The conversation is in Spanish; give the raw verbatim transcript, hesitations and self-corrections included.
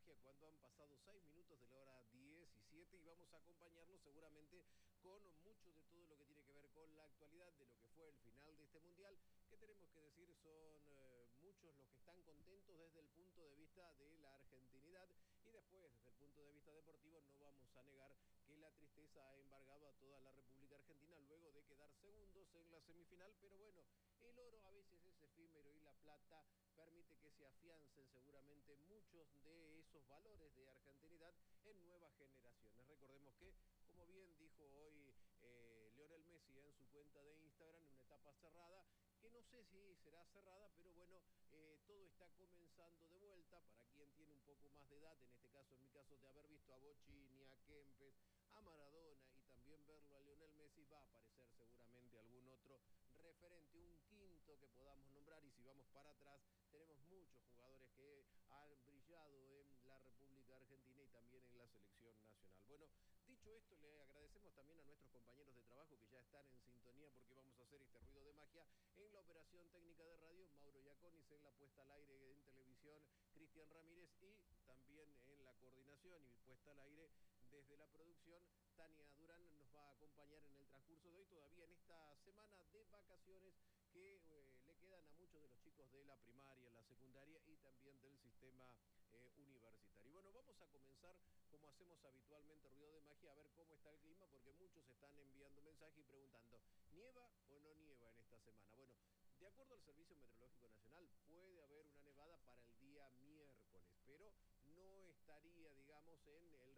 magia cuando han pasado seis minutos de la hora diecisiete y vamos a acompañarlo seguramente con mucho de todo lo que tiene que ver con la actualidad de lo que fue el final de este mundial, que tenemos que decir son eh, muchos los que están contentos desde el punto de vista de la argentinidad y después desde el punto de vista deportivo no vamos a negar que la tristeza ha embargado a toda la República Argentina luego de quedar segundos en la semifinal, pero bueno, el oro a veces es efímero y la plata permite que se afiancen seguramente muchos de esos valores de argentinidad en nuevas generaciones. Recordemos que, como bien dijo hoy eh, Lionel Messi en su cuenta de Instagram, en una etapa cerrada, que no sé si será cerrada, pero bueno, eh, todo está comenzando de vuelta. Para quien tiene un poco más de edad, en este caso, en mi caso, de haber visto a Bocini, a Kempes, a Maradona y también verlo a Lionel Messi, va a aparecer seguramente algún otro referente, un quinto que podamos nombrar, y si vamos para atrás, tenemos muchos jugadores que han brillado en la República Argentina y también en la selección nacional. Bueno, dicho esto, le agradecemos también a nuestros compañeros de trabajo que ya están en sintonía porque vamos a hacer este ruido de magia en la operación técnica de radio, Mauro Iaconis, en la puesta al aire en televisión, Cristian Ramírez, y también en la coordinación y puesta al aire desde la producción, Tania Durán nos va a acompañar en el transcurso de hoy, todavía en esta semana de vacaciones que eh, le quedan a muchos de los chicos de la primaria, la secundaria y también del sistema eh, universitario. Y bueno, vamos a comenzar como hacemos habitualmente Ruido de Magia, a ver cómo está el clima, porque muchos están enviando mensajes y preguntando, ¿nieva o no nieva en esta semana? Bueno, de acuerdo al Servicio Meteorológico Nacional, puede haber una nevada para el día miércoles, pero no estaría, digamos, en el